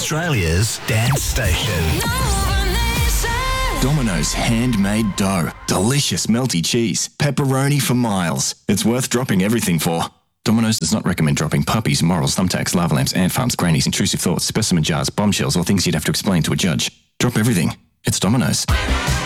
Australia's dance station. Domino's handmade dough. Delicious melty cheese. Pepperoni for miles. It's worth dropping everything for. Domino's does not recommend dropping puppies, morals, thumbtacks, lava lamps, ant farms, grannies, intrusive thoughts, specimen jars, bombshells, or things you'd have to explain to a judge. Drop everything. It's Domino's.